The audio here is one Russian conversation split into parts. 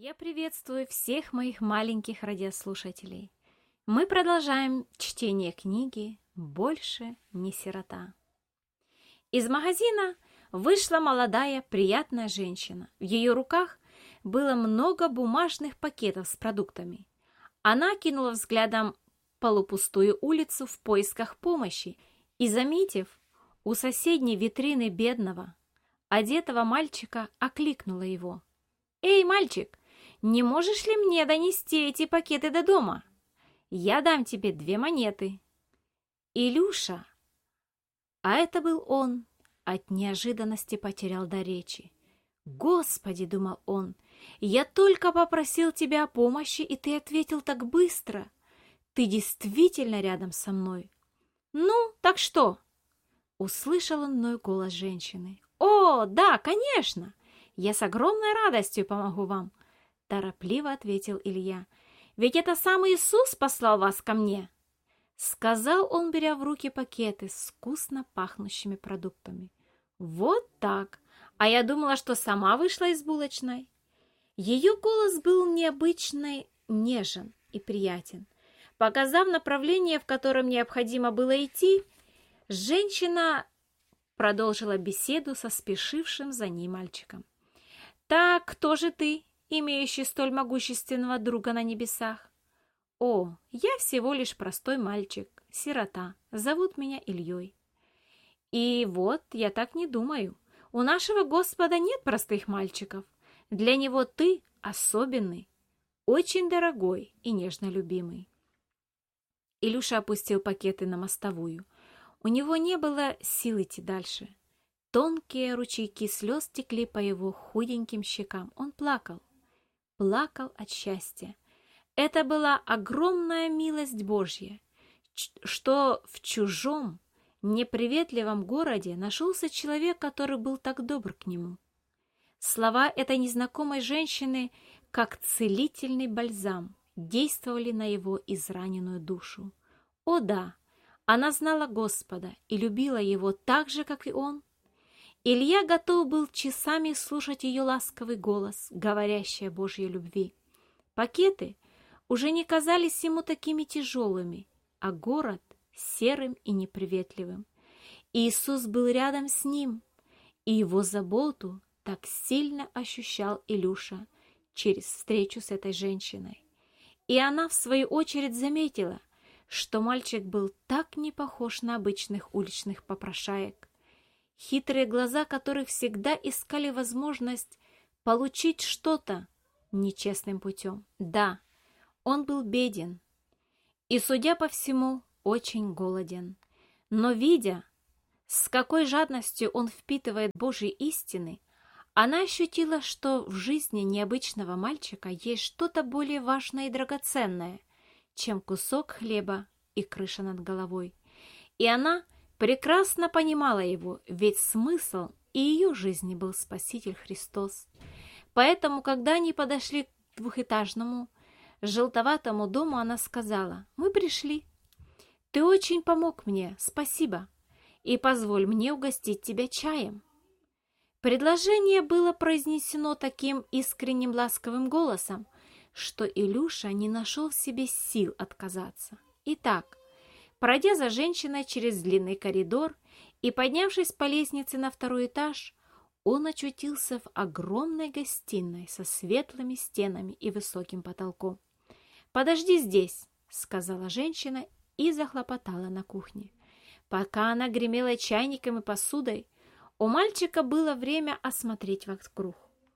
Я приветствую всех моих маленьких радиослушателей. Мы продолжаем чтение книги «Больше не сирота». Из магазина вышла молодая, приятная женщина. В ее руках было много бумажных пакетов с продуктами. Она кинула взглядом полупустую улицу в поисках помощи и, заметив у соседней витрины бедного, одетого мальчика, окликнула его. «Эй, мальчик, не можешь ли мне донести эти пакеты до дома? Я дам тебе 2 монеты». Илюша, а это был он, от неожиданности потерял дар речи. «Господи!» — думал он, — «я только попросил тебя о помощи, и ты ответил так быстро. Ты действительно рядом со мной». «Ну, так что?» — услышал он мной голос женщины. «О, да, конечно! Я с огромной радостью помогу вам», — торопливо ответил Илья. «Ведь это сам Иисус послал вас ко мне», — сказал он, беря в руки пакеты с вкусно пахнущими продуктами. «Вот так! А я думала, что сама вышла из булочной». Ее голос был необычно нежен и приятен. Показав направление, в котором необходимо было идти, женщина продолжила беседу со спешившим за ней мальчиком. «Так, кто же ты, имеющий столь могущественного друга на небесах?» «О, я всего лишь простой мальчик, сирота. Зовут меня Ильей». «И вот, я так не думаю. У нашего Господа нет простых мальчиков. Для Него ты особенный, очень дорогой и нежно любимый». Илюша опустил пакеты на мостовую. У него не было сил идти дальше. Тонкие ручейки слез текли по его худеньким щекам. Он плакал от счастья. Это была огромная милость Божья, что в чужом, неприветливом городе нашелся человек, который был так добр к нему. Слова этой незнакомой женщины, как целительный бальзам, действовали на его израненную душу. О да, она знала Господа и любила Его так же, как и он. Илья готов был часами слушать ее ласковый голос, говорящий о Божьей любви. Пакеты уже не казались ему такими тяжелыми, а город серым и неприветливым. Иисус был рядом с ним, и его заботу так сильно ощущал Илюша через встречу с этой женщиной. И она, в свою очередь, заметила, что мальчик был так не похож на обычных уличных попрошаек, хитрые глаза которых всегда искали возможность получить что-то нечестным путем. Да, он был беден и, судя по всему, очень голоден. Но, видя, с какой жадностью он впитывает Божьи истины, она ощутила, что в жизни необычного мальчика есть что-то более важное и драгоценное, чем кусок хлеба и крыша над головой. И она прекрасно понимала его, ведь смысл и ее жизни был Спаситель Христос. Поэтому, когда они подошли к двухэтажному, желтоватому дому, она сказала: «Мы пришли. Ты очень помог мне, спасибо, и позволь мне угостить тебя чаем». Предложение было произнесено таким искренним ласковым голосом, что Илюша не нашел в себе сил отказаться. Итак, пройдя за женщиной через длинный коридор и поднявшись по лестнице на 2-й этаж, он очутился в огромной гостиной со светлыми стенами и высоким потолком. «Подожди здесь», — сказала женщина и захлопотала на кухне. Пока она гремела чайником и посудой, у мальчика было время осмотреть вокруг.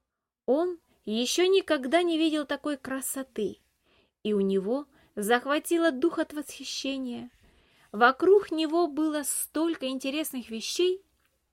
Он еще никогда не видел такой красоты, и у него захватило дух от восхищения. Вокруг него было столько интересных вещей.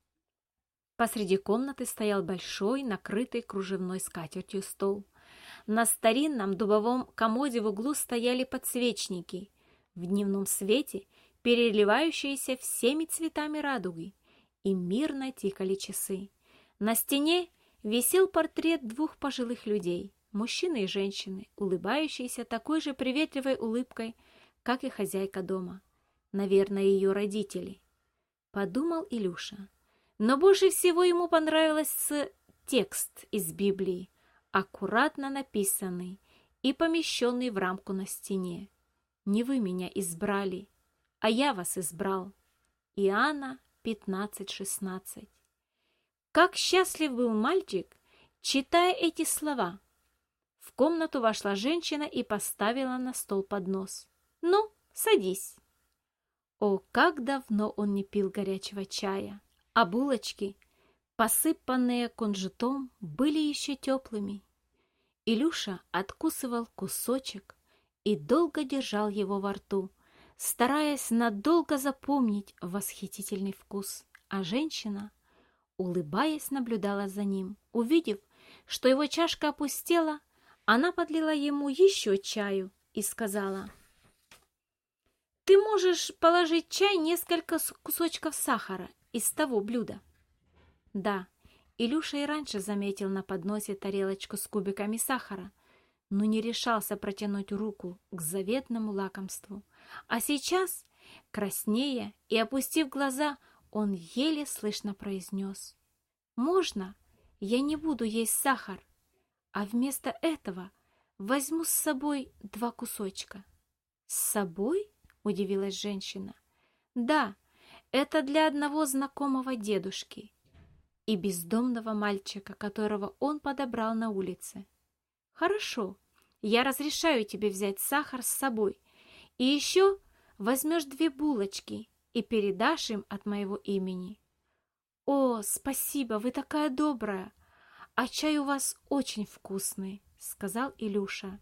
Посреди комнаты стоял большой, накрытый кружевной скатертью стол. На старинном дубовом комоде в углу стояли подсвечники, в дневном свете переливающиеся всеми цветами радуги, и мирно тикали часы. На стене висел портрет 2 пожилых людей, мужчины и женщины, улыбающиеся такой же приветливой улыбкой, как и хозяйка дома. Наверное, ее родители, подумал Илюша. Но больше всего ему понравился текст из Библии аккуратно написанный и помещенный в рамку на стене. «Не вы меня избрали, а я вас избрал». Иоанна 15:16. Как счастлив был мальчик, читая эти слова. В комнату вошла женщина и поставила на стол поднос. «Ну, садись». О, как давно он не пил горячего чая, а булочки, посыпанные кунжутом, были еще теплыми. Илюша откусывал кусочек и долго держал его во рту, стараясь надолго запомнить восхитительный вкус, а женщина, улыбаясь, наблюдала за ним. Увидев, что его чашка опустела, она подлила ему еще чаю и сказала: «Ты можешь положить в чай несколько кусочков сахара из того блюда». Да, Илюша и раньше заметил на подносе тарелочку с кубиками сахара, но не решался протянуть руку к заветному лакомству. А сейчас, краснея и опустив глаза, он еле слышно произнес: «Можно я не буду есть сахар, а вместо этого возьму с собой 2 кусочка?» «С собой?» — удивилась женщина. «Да, это для одного знакомого дедушки и бездомного мальчика, которого он подобрал на улице». «Хорошо, я разрешаю тебе взять сахар с собой, и еще возьмешь 2 булочки и передашь им от моего имени». «О, спасибо, вы такая добрая, а чай у вас очень вкусный», — сказал Илюша,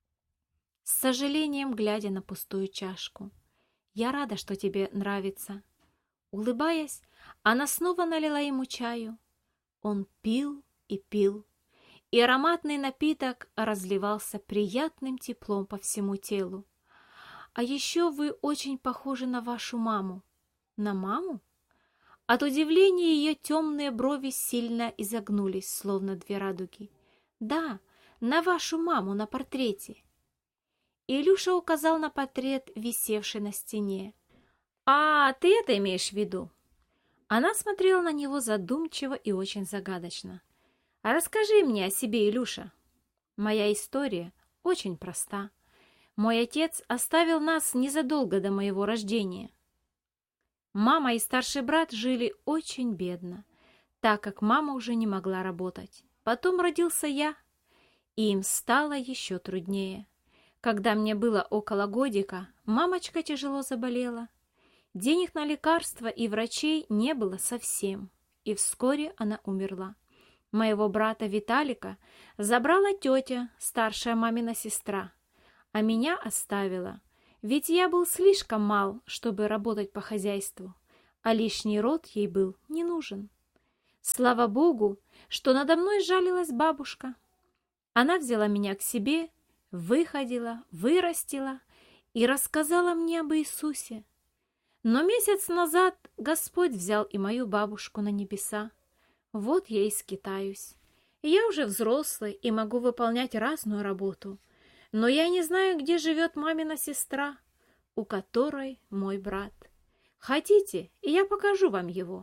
с сожалением глядя на пустую чашку. «Я рада, что тебе нравится». Улыбаясь, она снова налила ему чаю. Он пил и пил, и ароматный напиток разливался приятным теплом по всему телу. «А еще вы очень похожи на вашу маму». «На маму?» От удивления ее темные брови сильно изогнулись, словно 2 радуги. «Да, на вашу маму на портрете». Илюша указал на портрет, висевший на стене. «А, ты это имеешь в виду?» Она смотрела на него задумчиво и очень загадочно. «А расскажи мне о себе, Илюша». «Моя история очень проста. Мой отец оставил нас незадолго до моего рождения. Мама и старший брат жили очень бедно, так как мама уже не могла работать. Потом родился я, и им стало еще труднее. Когда мне было около годика, мамочка тяжело заболела. Денег на лекарства и врачей не было совсем, и вскоре она умерла. Моего брата Виталика забрала тетя, старшая мамина сестра, а меня оставила, ведь я был слишком мал, чтобы работать по хозяйству, а лишний род ей был не нужен. Слава Богу, что надо мной жалилась бабушка. Она взяла меня к себе, выходила, вырастила и рассказала мне об Иисусе. Но месяц назад Господь взял и мою бабушку на небеса. Вот я и скитаюсь. Я уже взрослый и могу выполнять разную работу, но я не знаю, где живет мамина сестра, у которой мой брат. Хотите, и я покажу вам его?»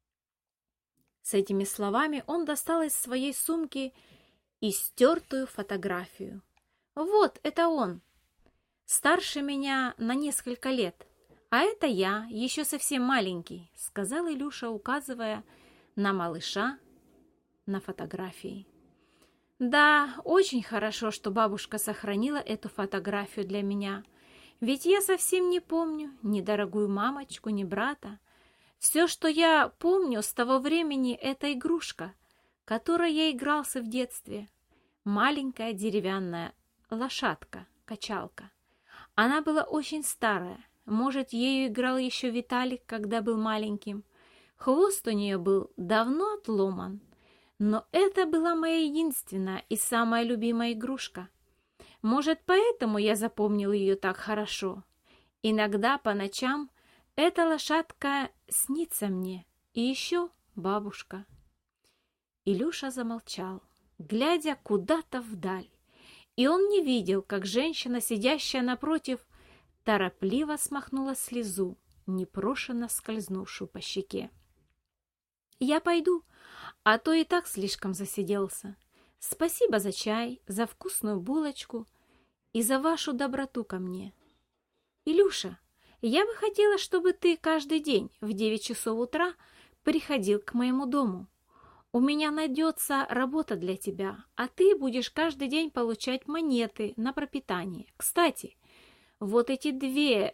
С этими словами он достал из своей сумки истертую фотографию. «Вот, это он, старше меня на несколько лет, а это я, еще совсем маленький», — сказал Илюша, указывая на малыша на фотографии. «Да, очень хорошо, что бабушка сохранила эту фотографию для меня, ведь я совсем не помню ни дорогую мамочку, ни брата. Все, что я помню с того времени, это игрушка, которой я игрался в детстве. Маленькая деревянная лошадка, качалка. Она была очень старая, может, ею играл еще Виталик, когда был маленьким. Хвост у нее был давно отломан, но это была моя единственная и самая любимая игрушка. Может, поэтому я запомнил ее так хорошо. Иногда по ночам эта лошадка снится мне, и еще бабушка». Илюша замолчал, глядя куда-то вдаль, и он не видел, как женщина, сидящая напротив, торопливо смахнула слезу, непрошено скользнувшую по щеке. «Я пойду, а то и так слишком засиделся», Спасибо за чай, за вкусную булочку и за вашу доброту ко мне. Илюша, я бы хотела, чтобы ты каждый день в 9 часов утра приходил к моему дому. У меня найдется работа для тебя, а ты будешь каждый день получать монеты на пропитание. Кстати, вот эти две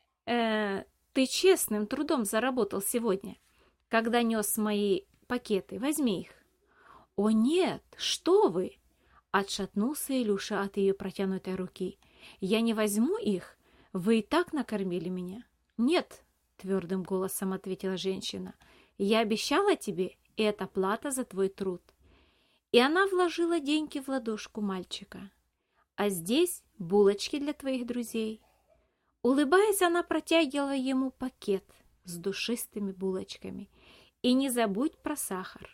ты честным трудом заработал сегодня, когда нес мои пакеты. Возьми их. О нет, что вы! Отшатнулся Илюша от ее протянутой руки. Я не возьму их, вы и так накормили меня. Нет, твердым голосом ответила женщина. Я обещала тебе, и это плата за твой труд. И она вложила деньги в ладошку мальчика. А здесь булочки для твоих друзей. Улыбаясь, она протягивала ему пакет с душистыми булочками. И не забудь про сахар.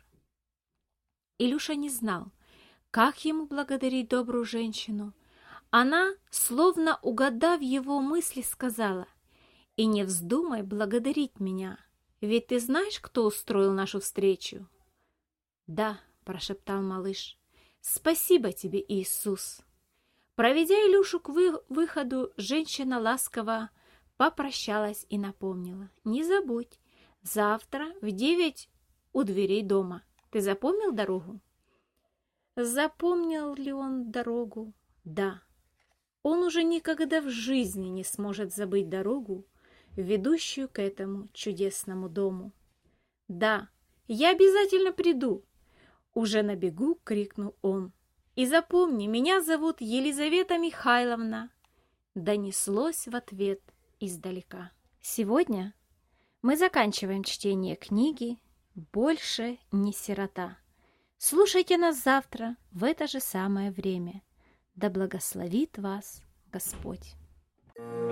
Илюша не знал, как ему благодарить добрую женщину. Она, словно угадав его мысли, сказала: «И не вздумай благодарить меня, ведь ты знаешь, кто устроил нашу встречу?» «Да», — прошептал малыш, — «спасибо тебе, Иисус». Проведя Илюшу к выходу, женщина ласково попрощалась и напомнила: «Не забудь, завтра в 9 у дверей дома. Ты запомнил дорогу?» Запомнил ли он дорогу? Да. Он уже никогда в жизни не сможет забыть дорогу, ведущую к этому чудесному дому. «Да, я обязательно приду!» Уже на бегу крикнул он. «И запомни, меня зовут Елизавета Михайловна!» Донеслось в ответ издалека. Сегодня мы заканчиваем чтение книги «Больше не сирота». Слушайте нас завтра в это же самое время. Да благословит вас Господь!